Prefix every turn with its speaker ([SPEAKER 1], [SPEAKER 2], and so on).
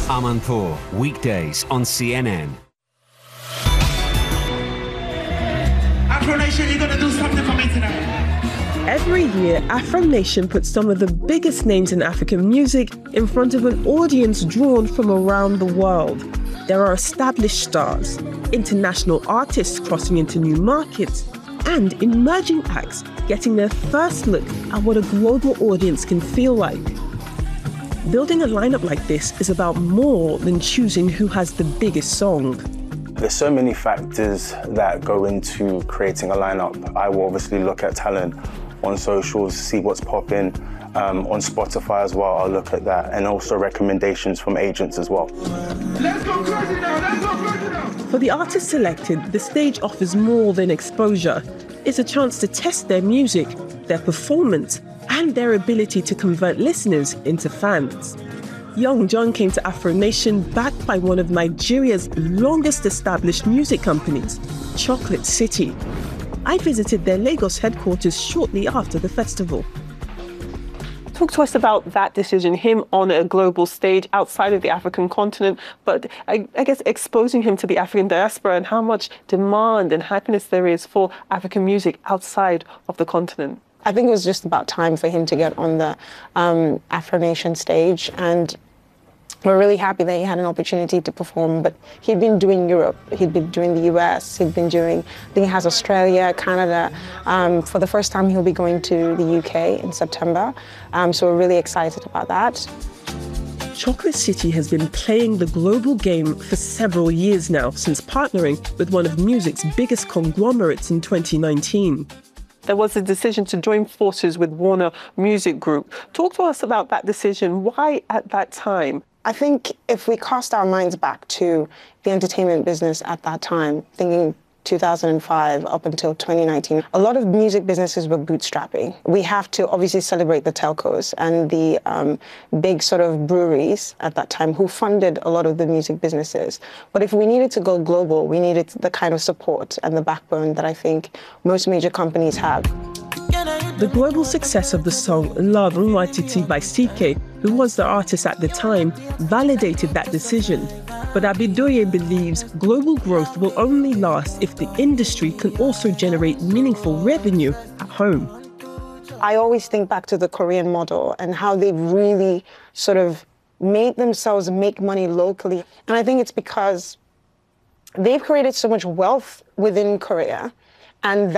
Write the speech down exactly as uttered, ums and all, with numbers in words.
[SPEAKER 1] Amanpour, weekdays on C N N.
[SPEAKER 2] Afro Nation, you're gonna do something for me tonight.
[SPEAKER 3] Every year, Afro Nation puts some of the biggest names in African music in front of an audience drawn from around the world. There are established stars, international artists crossing into new markets, and emerging acts getting their first look at what a global audience can feel like. Building a lineup like this is about more than choosing who has the biggest song.
[SPEAKER 4] There's so many factors that go into creating a lineup. I will obviously look at talent on socials, see what's popping. Um, on Spotify as well, I'll look at that, and also recommendations from agents as well.
[SPEAKER 2] Let's go crazy now, let's go crazy now.
[SPEAKER 3] For the artists selected, the stage offers more than exposure. It's a chance to test their music, their performance, and their ability to convert listeners into fans. Young John came to Afro Nation backed by one of Nigeria's longest established music companies, Chocolate City. I visited their Lagos headquarters shortly after the festival. Talk to us about that decision, him on a global stage outside of the African continent, but I, I guess exposing him to the African diaspora and how much demand and happiness there is for African music outside of the continent.
[SPEAKER 5] I think it was just about time for him to get on the um, Afro Nation stage, and we're really happy that he had an opportunity to perform. But he'd been doing Europe, he'd been doing the U S, he'd been doing, I think he has Australia, Canada. Um, for the first time, he'll be going to the U K in September. Um, so we're really excited about that.
[SPEAKER 3] Chocolate City has been playing the global game for several years now, since partnering with one of music's biggest conglomerates in twenty nineteen.
[SPEAKER 6] There was a decision to join forces with Warner Music Group. Talk to us about that decision. Why at that time?
[SPEAKER 5] I think if we cast our minds back to the entertainment business at that time, thinking two thousand five up until twenty nineteen, a lot of music businesses were bootstrapping. We have to obviously celebrate the telcos and the um, big sort of breweries at that time who funded a lot of the music businesses. But if we needed to go global, we needed the kind of support and the backbone that I think most major companies have.
[SPEAKER 3] The global success of the song Love Nwatiti by C K, who was the artist at the time, validated that decision. But Abidoye believes global growth will only last if the industry can also generate meaningful revenue at home.
[SPEAKER 5] I always think back to the Korean model and how they've really sort of made themselves make money locally. And I think it's because they've created so much wealth within Korea, and